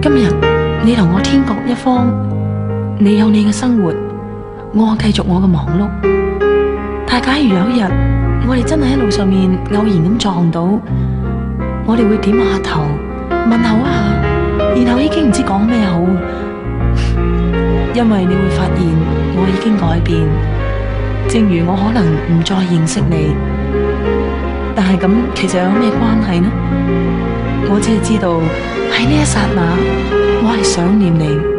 今日你同我天各一方，你有你嘅生活，我繼續我嘅忙碌。但假如有一日我哋真係喺路上面偶然咁撞到，我哋會點下頭問候一下，然後已經唔知講咩好。因為你會發現我已經改變，正如我可能唔再認識你，但係咁其實有咩關係呢？我只係知道喺呢一剎那，我係想念你。